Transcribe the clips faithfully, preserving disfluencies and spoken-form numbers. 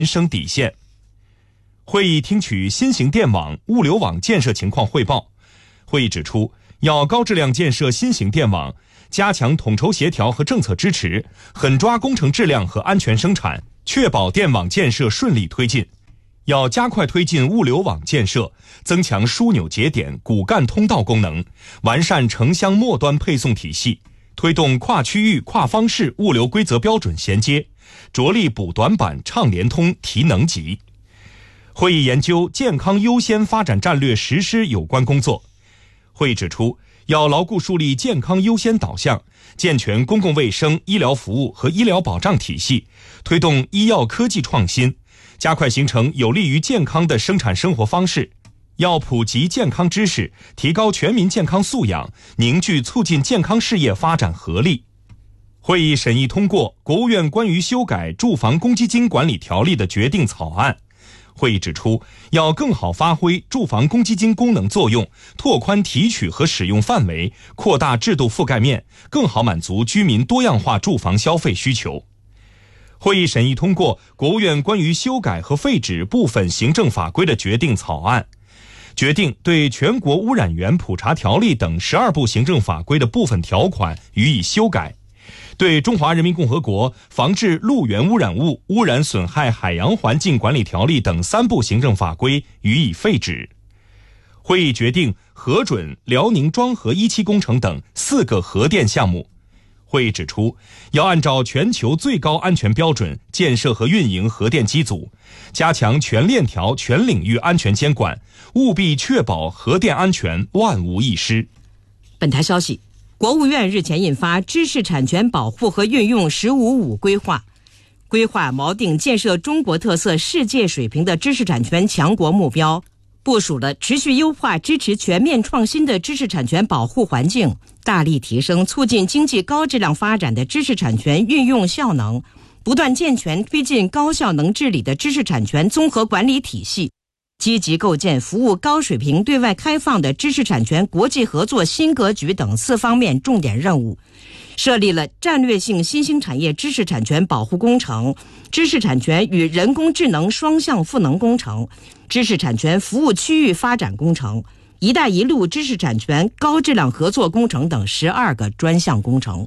生底线。会议听取新型电网、物流网建设情况汇报。会议指出，要高质量建设新型电网，加强统筹协调和政策支持，狠抓工程质量和安全生产，确保电网建设顺利推进。要加快推进物流网建设，增强枢纽节点、骨干通道功能，完善城乡末端配送体系，推动跨区域、跨方式物流规则标准衔接，着力补短板、畅联通、提能级。会议研究健康优先发展战略实施有关工作。会议指出，要牢固树立健康优先导向，健全公共卫生、医疗服务和医疗保障体系，推动医药科技创新，加快形成有利于健康的生产生活方式。要普及健康知识，提高全民健康素养，凝聚促进健康事业发展合力。会议审议通过国务院关于修改住房公积金管理条例的决定草案。会议指出，要更好发挥住房公积金功能作用，拓宽提取和使用范围，扩大制度覆盖面，更好满足居民多样化住房消费需求。会议审议通过国务院关于修改和废止部分行政法规的决定草案，决定对全国污染源普查条例等十二部行政法规的部分条款予以修改，对中华人民共和国防治陆源污染物污染损害海洋环境管理条例等三部行政法规予以废止。会议决定核准辽宁庄河一期工程等四个核电项目。会议指出，要按照全球最高安全标准建设和运营核电机组，加强全链条、全领域安全监管，务必确保核电安全万无一失。 本台消息，国务院日前印发《知识产权保护和运用“十五五”规划》，规划锚定建设中国特色、世界水平的知识产权强国目标，部署了持续优化支持全面创新的知识产权保护环境，大力提升促进经济高质量发展的知识产权运用效能，不断健全推进高效能治理的知识产权综合管理体系，积极构建服务高水平对外开放的知识产权国际合作新格局等四方面重点任务，设立了战略性新兴产业知识产权保护工程、知识产权与人工智能双向赋能工程、知识产权服务区域发展工程、一带一路知识产权高质量合作工程等十二个专项工程。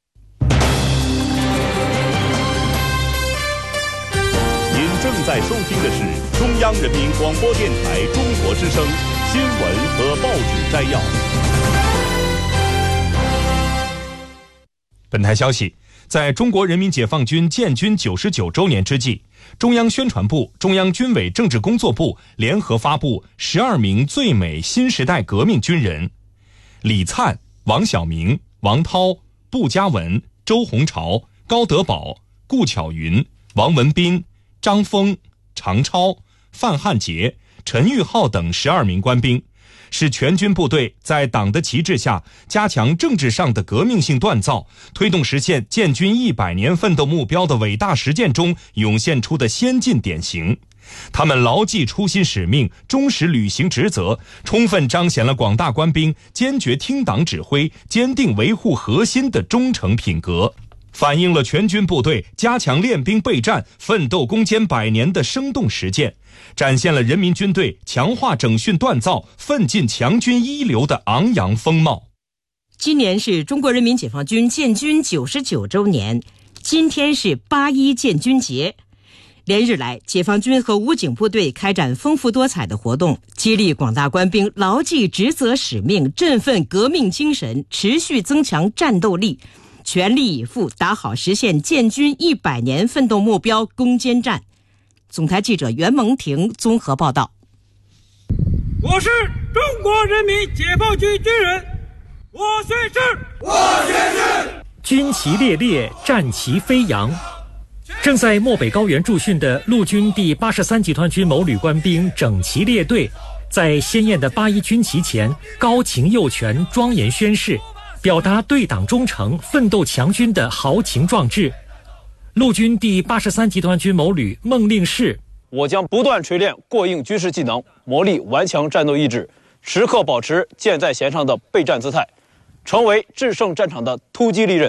您正在收听的是中央人民广播电台中国之声新闻和报纸摘要。 本台消息，在中国人民解放军建军九十九周年之际，中央宣传部、中央军委政治工作部联合发布十二名最美新时代革命军人：李灿、王晓明、王涛、步家文、周鸿潮、高德宝、顾巧云、王文斌、张峰、常超、范汉杰、陈玉浩等十二名官兵，是全军部队在党的旗帜下加强政治上的革命性锻造，推动实现建军一百年奋斗目标的伟大实践中涌现出的先进典型。他们牢记初心使命，忠实履行职责，充分彰显了广大官兵坚决听党指挥、坚定维护核心的忠诚品格，反映了全军部队加强练兵备战、奋斗攻坚百年的生动实践，展现了人民军队强化整训锻造、奋进强军一流的昂扬风貌。 今年是中国人民解放军建军九十九周年，今天是八一建军节。连日来，解放军和武警部队开展丰富多彩的活动，激励广大官兵牢记职责使命，振奋革命精神，持续增强战斗力，全力以赴打好实现建军一百年奋斗目标攻坚战。总台记者袁蒙婷综合报道。 我是中国人民解放军军人，我宣誓，我宣誓。 军旗猎猎，战旗飞扬。正在漠北高原驻训的陆军第八十三集团军某旅官兵整齐列队，在鲜艳的八一军旗前高擎右拳，庄严宣誓，表达对党忠诚、奋斗强军的豪情壮志。陆军第八十三集团军某旅孟令士： 我将不断锤炼过硬军事技能，磨砺顽强战斗意志，时刻保持箭在弦上的备战姿态，成为制胜战场的突击利刃。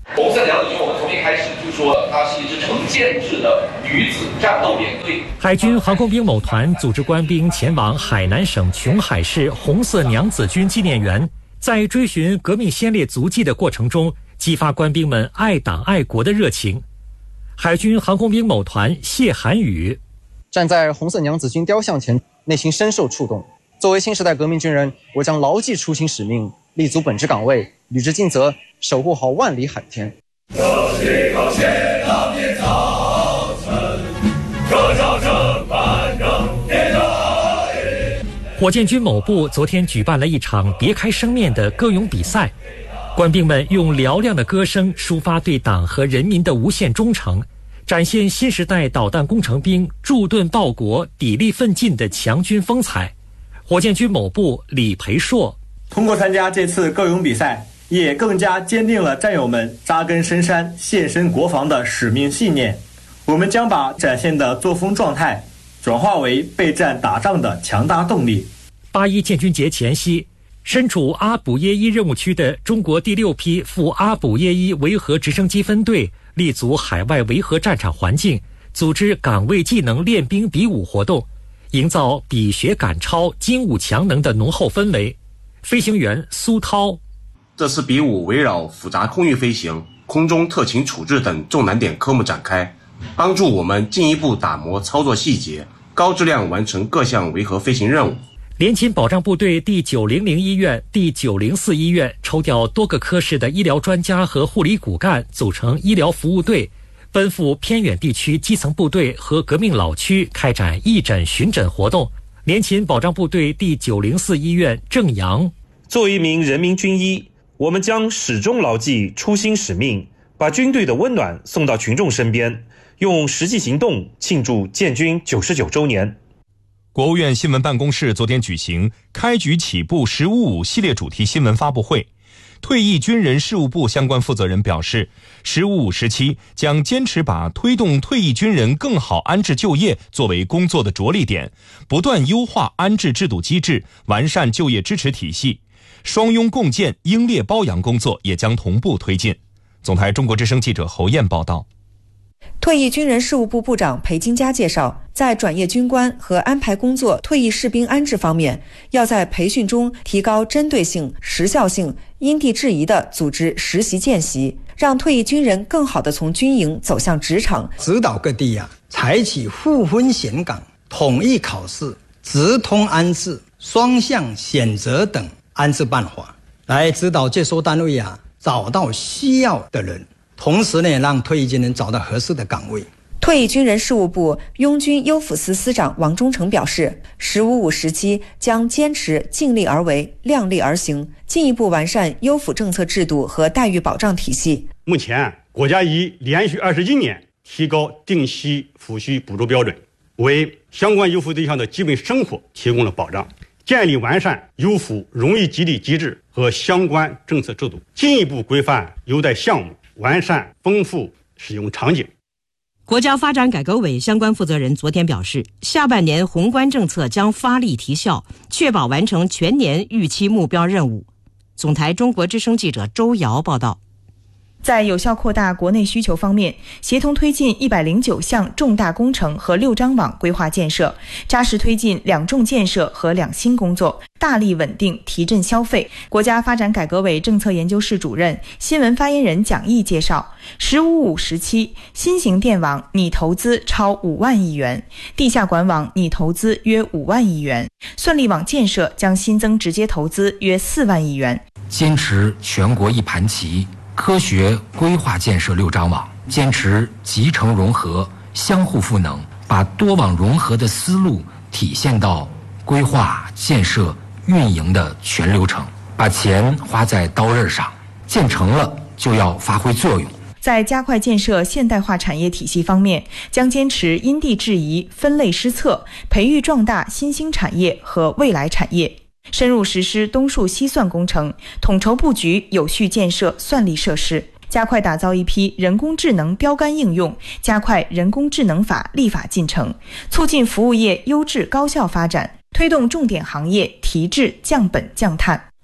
红色娘子军，我们从一开始就说它是一支成建制的女子战斗连队。 海军航空兵某团组织官兵前往海南省琼海市红色娘子军纪念园，在追寻革命先烈足迹的过程中，激发官兵们爱党爱国的热情。海军航空兵某团谢涵宇站在红色娘子军雕像前，内心深受触动。作为新时代革命军人，我将牢记初心使命，立足本职岗位，履职尽责，守护好万里海天。 热血高血浪面早晨，歌唱着反正天台。 火箭军某部昨天举办了一场别开生面的歌咏比赛，官兵们用嘹亮的歌声抒发对党和人民的无限忠诚，展现新时代导弹工程兵驻盾报国、砥砺奋进的强军风采。火箭军某部李培硕通过参加这次歌咏比赛，也更加坚定了战友们扎根深山、献身国防的使命信念。我们将把展现的作风状态转化为备战打仗的强大动力。 八一建军节前夕，身处阿卜耶伊任务区的中国第六批赴阿卜耶伊维和直升机分队立足海外维和战场环境，组织岗位技能练兵比武活动，营造比学赶超、精武强能的浓厚氛围。飞行员苏涛， 这次比武围绕复杂空域飞行、空中特勤处置等重难点科目展开，帮助我们进一步打磨操作细节，高质量完成各项维和飞行任务。 联勤保障部队第九零零医院、第九零四医院抽调多个科室的医疗专家和护理骨干，组成医疗服务队，奔赴偏远地区基层部队和革命老区开展义诊巡诊活动。联勤保障部队第九零四医院郑阳， 作为一名人民军医，我们将始终牢记初心使命，把军队的温暖送到群众身边，用实际行动庆祝建军九十九周年。 国务院新闻办公室昨天举行开局起步十五五系列主题新闻发布会，退役军人事务部相关负责人表示，十五五时期将坚持把推动退役军人更好安置就业作为工作的着力点，不断优化安置制度机制，完善就业支持体系，双拥共建、英烈褒扬工作也将同步推进。总台中国之声记者侯燕报道。 退役军人事务部部长裴金佳介绍，在转业军官和安排工作、退役士兵安置方面，要在培训中提高针对性、时效性，因地制宜地组织实习见习，让退役军人更好地从军营走向职场。 指导各地啊，采取互分选岗、统一考试、直通安置、双向选择等安置办法，来指导接收单位啊找到需要的人。同时呢，让退役军人找到合适的岗位。 退役军人事务部拥军优抚司司长王忠诚表示，十五五时期将坚持尽力而为、量力而行，进一步完善优抚政策制度和待遇保障体系。 目前，国家已连续二十一年提高定期抚恤补助标准，为相关优抚对象的基本生活提供了保障，建立完善优抚荣誉激励机制和相关政策制度，进一步规范优待项目，完善丰富使用场景。 国家发展改革委相关负责人昨天表示，下半年宏观政策将发力提效，确保完成全年预期目标任务。总台中国之声记者周瑶报道。 在有效扩大国内需求方面，协同推进一百零九项重大工程和六张网规划建设，扎实推进两重建设和两新工作，大力稳定提振消费。国家发展改革委政策研究室主任、新闻发言人蒋毅介绍，十五五时期，新型电网拟投资超五万亿元，地下管网拟投资约五万亿元，算力网建设将新增直接投资约四万亿元。 坚持全国一盘棋，科学规划建设六张网，坚持集成融合、相互赋能，把多网融合的思路体现到规划、建设、运营的全流程，把钱花在刀刃上，建成了就要发挥作用。 在加快建设现代化产业体系方面，将坚持因地制宜、分类施策，培育壮大新兴产业和未来产业。深入实施东数西算工程，统筹布局有序建设算力设施，加快打造一批人工智能标杆应用，加快人工智能法立法进程，促进服务业优质高效发展，推动重点行业提质降本降碳。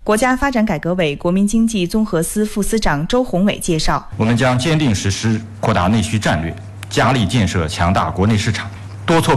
国家发展改革委国民经济综合司副司长周宏伟介绍， 我们将坚定实施扩大内需战略，加力建设强大国内市场，多措